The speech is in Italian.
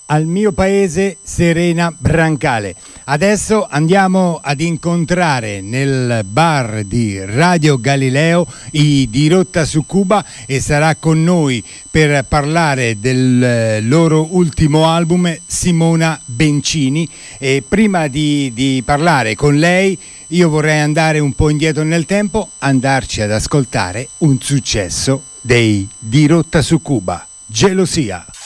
al mio paese Serena Brancale. Adesso andiamo ad incontrare nel bar di Radio Galileo i Di Rotta su Cuba e sarà con noi per parlare del loro ultimo album Simona Bencini. E prima di parlare con lei io vorrei andare un po' indietro nel tempo, andarci ad ascoltare un successo dei Di Rotta su Cuba, Gelosia.